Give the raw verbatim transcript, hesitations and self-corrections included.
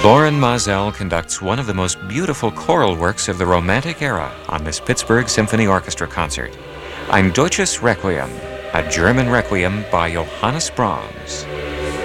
Loren Mazel conducts one of the most beautiful choral works of the Romantic era on this Pittsburgh Symphony Orchestra concert, Ein Deutsches Requiem, a German requiem by Johannes Brahms.